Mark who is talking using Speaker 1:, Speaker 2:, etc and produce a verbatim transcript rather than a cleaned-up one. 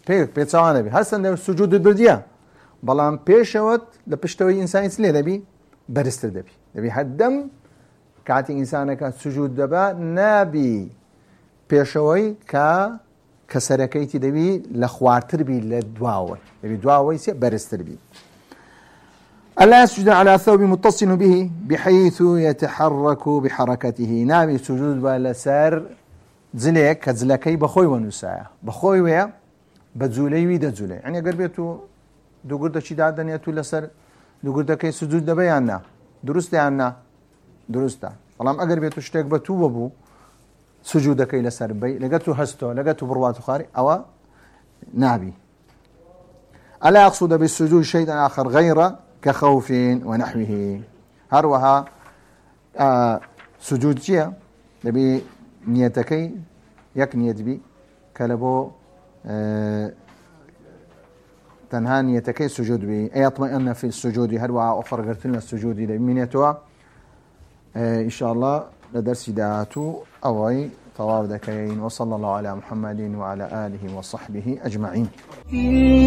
Speaker 1: پێ پێچوانە بێ هەرسەندە سوجودت بردیە بەڵام پێشەوەت لە پشتەوەی ئینسانی لێ دەبی بەرزتر دەبی دەبی هەردەم کاتی ئینسانەکە سوجود دەبا نابی پێشەوەی کە کەسەرەکەیتی دەبی لە خواردتر بی لە دواوە دەبی دواوەی سێ بەرزتر بی. ألا يسجد على ثوب متصل به بحيث يتحرك بحركته نابي سجود بالسر زليك كزلكي بخوي ونسايا بخوي ويا بزولي ويدا زولي يعني قربيتو دو قرده شي دادن يتو لسر دو قرده كي سجود دبي عنا درست عنا درست والله اگر بيتو شتيك بتو وبو سجود كي لسر بي لقيتو هستو لقيتو برواتو خاري او نابي. ألا أقصد بالسجود شيئا آخر غير كخوف ونحوه هروها آه سجود جيا نبي نيتكي يك نيت بي كلبو آه تنها نيتكي سجود بي أي اطمئن في السجود هروها أخر قرتلنا السجود لمنيتوا آه إن شاء الله لدرس داتو أوي طواب دكين وصلى الله على محمد وعلى آله وصحبه أجمعين.